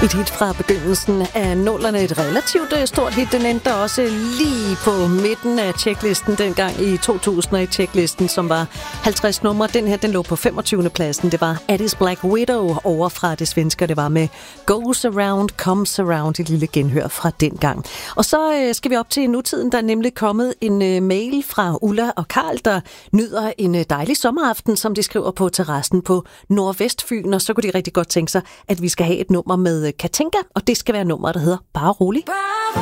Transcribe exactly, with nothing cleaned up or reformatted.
Et hit fra begyndelsen af nullerne, et relativt stort hit. Den endte også lige på midten af checklisten dengang i to tusind og et-checklisten, som var halvtreds numre. Den her, den lå på femogtyvende pladsen. Det var Addis Black Widow over fra det svenske. Det var med Goes Around, Comes Around, et lille genhør fra dengang. Og så øh, skal vi op til nutiden. Der er nemlig kommet en øh, mail fra Ulla og Karl, der nyder en øh, dejlig sommeraften, som de skriver på terrassen på Nordvestfyn. Og så kunne de rigtig godt tænke sig, at vi skal have et nummer med Katinka, og det skal være nummeret, der hedder Bare Rolig.